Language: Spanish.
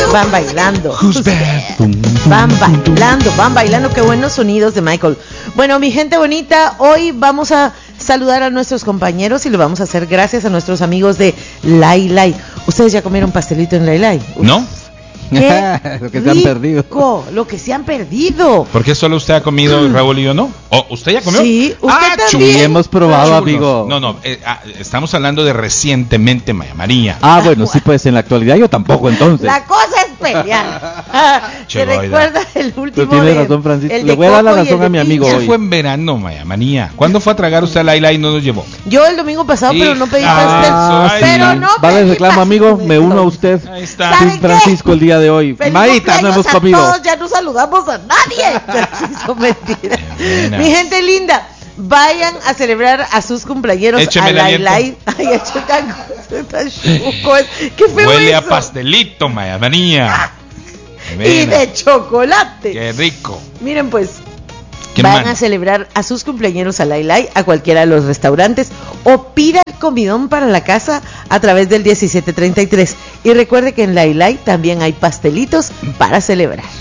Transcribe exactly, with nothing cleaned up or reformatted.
van bailando. Who's bad? Van bailando, van bailando. Qué buenos sonidos de Michael. Bueno, mi gente bonita, hoy vamos a saludar a nuestros compañeros y lo vamos a hacer gracias a nuestros amigos de Lai Lai. ¿Ustedes ya comieron pastelito en Lai Lai? Uf. ¿No? Qué lo que se han perdido. Lo que se han perdido. ¿Por qué solo usted ha comido y Raúl y yo no? ¿O usted ya comió? Sí, usted ah, también. Sí, hemos probado, chulos. amigo. No, no, eh, ah, estamos hablando de recientemente, Maya María. Ah, bueno, sí, pues en la actualidad yo tampoco, entonces. La cosa es pelear. ¿Te Cheboida. recuerdas el último? Tú tienes de- razón, Francisco. el Le de voy a dar la coco y el razón de a mi amigo piña? Eso hoy. fue en verano, Maya María. ¿Cuándo fue a tragar usted a Laila y no nos llevó? Yo el domingo pasado, pero no pedí Ah, pastel. ay, pero sí. no Vale, pedí reclamo, pastel. amigo. Me uno a usted. Ahí está. ¿Sabe Sin qué? Francisco el día de hoy. Feliz Maíta, no cumpleaños hemos a comido. todos, ya no saludamos a nadie. Eso es mentira. Buena. Mi gente linda, vayan a celebrar a sus cumpleaños Écheme a el Lai aliento. Lai. Ay, écheme tan tan chuco. Qué feo Huele eso. a pastelito, Maya María. Y de chocolate. Qué rico. Miren pues, ¿Qué van man? a celebrar a sus cumpleaños a Lai Lai a cualquiera de los restaurantes o pida el comidón para la casa a través del diecisiete treinta y tres. Y recuerde que en Lai Lai también hay pastelitos para celebrar.